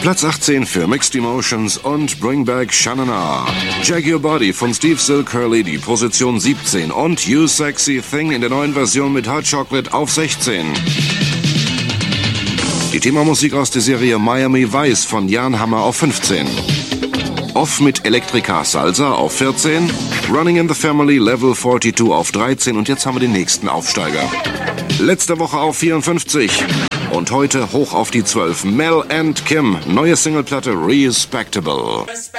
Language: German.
Platz 18 für Mixed Emotions und Bring Back Shanana. Jag Your Body von Steve Silk-Hurley, die Position 17. Und You Sexy Thing in der neuen Version mit Hot Chocolate auf 16. Die Themamusik aus der Serie Miami Vice von Jan Hammer auf 15. Off mit Electrica Salsa auf 14. Running in the Family Level 42 auf 13. Und jetzt haben wir den nächsten Aufsteiger. Letzte Woche auf 54. Und heute hoch auf die 12. Mel and Kim, neue Singleplatte Respectable.